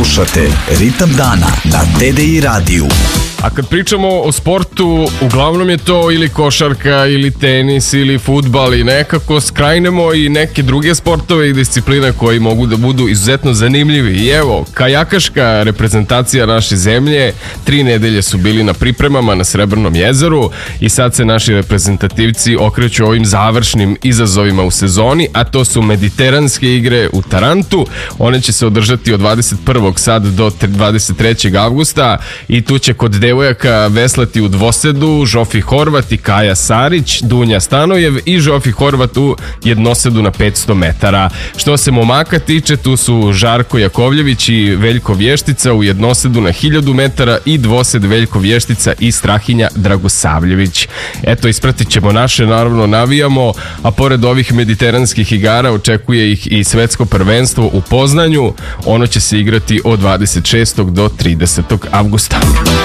Slušate Ritam dana na TDI radiju. A kad pričamo o sportu, uglavnom je to ili košarka, ili tenis, ili fudbal i nekako skrajnemo i neke druge sportove i discipline koji mogu da budu izuzetno zanimljivi. I evo, kajakaška reprezentacija naše zemlje, 3 nedelje su bili na pripremama na Srebrnom jezeru i sad se naši reprezentativci okreću ovim završnim izazovima u sezoni, a to su mediteranske igre u Tarantu. One će se održati od 21. sad do 23. avgusta i tu će kod devojaka veslati u dvosedu Žofi Horvat i Kaja Sarić, Dunja Stanojev i Žofi Horvat u jednosedu na 500 metara. Što se momaka tiče, tu su Žarko Jakovljević i Veljko Vještica u jednosedu na 1000 metara i dvosed Veljko Vještica i Strahinja Dragosavljević. Eto, ispratit ćemo naše, naravno navijamo, a pored ovih mediteranskih igara očekuje ih i svetsko prvenstvo u Poznanju. Ono će se igrati od 26. do 30. avgusta.